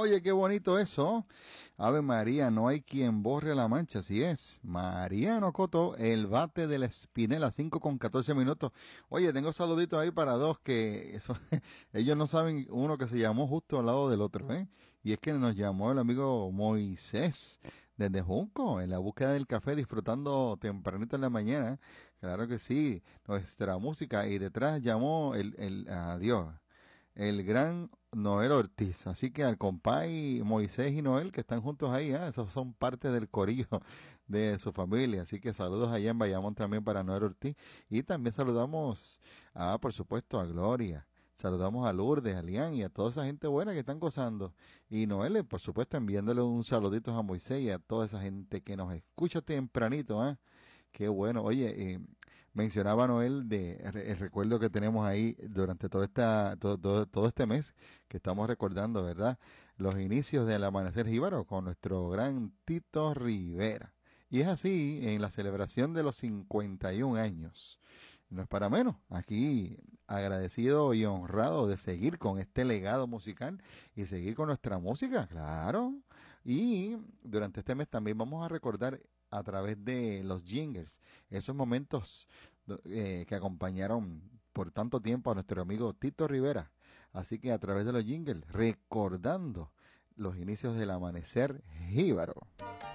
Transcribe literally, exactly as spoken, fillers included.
Oye, qué bonito eso. Ave María, no hay quien borre la mancha, así es. Mariano Coto, el bate de la Espinela, cinco con catorce minutos. Oye, tengo saluditos ahí para dos que eso, ellos no saben uno que se llamó justo al lado del otro, ¿eh? Y es que nos llamó el amigo Moisés desde Junco, en la búsqueda del café, disfrutando tempranito en la mañana. Claro que sí, nuestra música. Y detrás llamó el, el, adiós, el gran Noel Ortiz. Así que al compay Moisés y Noel que están juntos ahí, ¿eh? Esos son parte del corillo de su familia. Así que saludos allá en Bayamón también para Noel Ortiz. Y también saludamos, a, por supuesto, a Gloria. Saludamos a Lourdes, a Lian y a toda esa gente buena que están gozando. Y Noel, por supuesto, enviándole un saludito a Moisés y a toda esa gente que nos escucha tempranito, ¿eh? Qué bueno. Oye, eh, mencionaba Noel de el recuerdo que tenemos ahí durante todo esta todo, todo, todo este mes que estamos recordando, ¿verdad? Los inicios del Amanecer Jíbaro con nuestro gran Tito Rivera. Y es así en la celebración de los cincuenta y un años. No es para menos. Aquí agradecido y honrado de seguir con este legado musical y seguir con nuestra música, claro. Y durante este mes también vamos a recordar a través de los jingles esos momentos eh, que acompañaron por tanto tiempo a nuestro amigo Tito Rivera. Así que a través de los jingles, recordando los inicios del Amanecer Jíbaro.